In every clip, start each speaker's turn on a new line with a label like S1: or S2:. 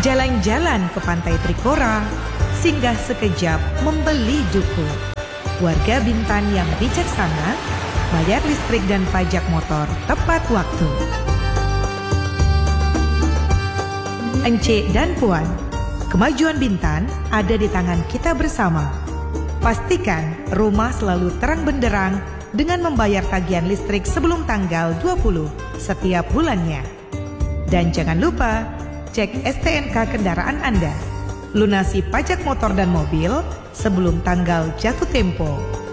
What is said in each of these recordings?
S1: Jalan-jalan ke Pantai Trikora, singgah sekejap membeli duku. Warga Bintan yang bijaksana, bayar listrik dan pajak motor tepat waktu. Encik dan Puan, kemajuan Bintan ada di tangan kita bersama. Pastikan rumah selalu terang benderang dengan membayar tagihan listrik sebelum tanggal 20 setiap bulannya. Dan jangan lupa cek STNK kendaraan Anda. Lunasi pajak motor dan mobil sebelum tanggal jatuh tempo.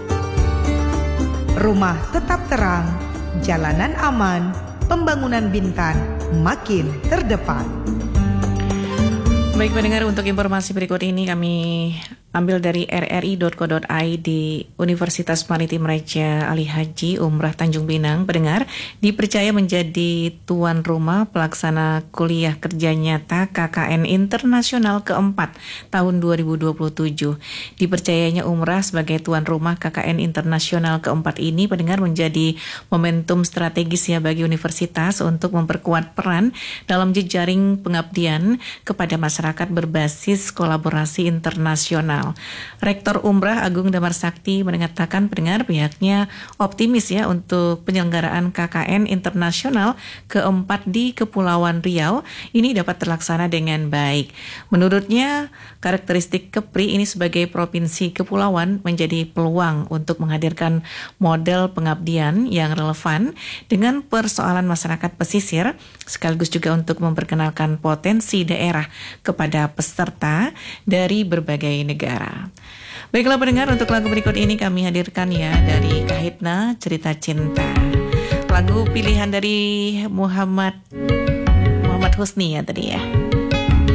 S1: Rumah tetap terang, jalanan aman, pembangunan Bintan makin terdepan.
S2: Baik pendengar, untuk informasi berikut ini kami ambil dari rri.co.id. Universitas Maritim Raja Ali Haji Umrah Tanjung Pinang, pendengar, dipercaya menjadi tuan rumah pelaksana kuliah kerja nyata KKN Internasional keempat tahun 2027. Dipercayanya umrah sebagai tuan rumah KKN Internasional keempat ini, pendengar, menjadi momentum strategis ya bagi universitas untuk memperkuat peran dalam jejaring pengabdian kepada masyarakat berbasis kolaborasi internasional. Rektor Umrah Agung Damar Sakti mengatakan, pendengar, pihaknya optimis ya untuk penyelenggaraan KKN Internasional keempat di Kepulauan Riau ini dapat terlaksana dengan baik. Menurutnya, karakteristik Kepri ini sebagai provinsi kepulauan menjadi peluang untuk menghadirkan model pengabdian yang relevan dengan persoalan masyarakat pesisir, sekaligus juga untuk memperkenalkan potensi daerah kepada peserta dari berbagai negara. Baiklah pendengar, untuk lagu berikut ini kami hadirkan ya dari Kahitna, Cerita Cinta. Lagu pilihan dari Muhammad Husni ya tadi ya.